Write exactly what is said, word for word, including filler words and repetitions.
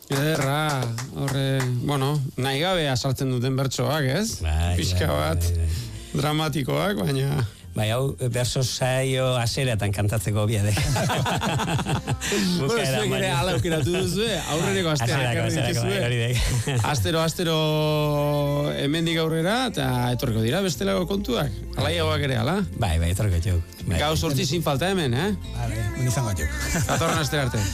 Ederra, horre, bueno, nahi gabe azaltzen duten bertsoak, ez? Bai, Pixka bai, bat, bai, bai. dramatikoak, baina... Bai, hau, berso saio aseretan kantatzeko biade. Bueno, zuek ere ala aukeratu duzu, aurreneko asteak ekarri dituzue. Astero, astero hemendik aurrera, eta etorriko dira bestelako kontuak. Alaiagoak ere, ala? Bai, bai, etorriko txuk. Gau sortzi sin falta hemen, eh? Vale, un izango txuk. Datorren astera arte.